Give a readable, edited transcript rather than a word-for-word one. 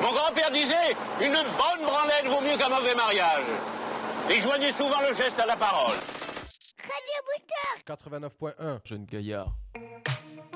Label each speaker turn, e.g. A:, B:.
A: Mon grand-père disait, une bonne branlette vaut mieux qu'un mauvais mariage. Et joignez souvent le geste à la parole.
B: Radio Booster
C: 89.1,
D: Jeune gaillard.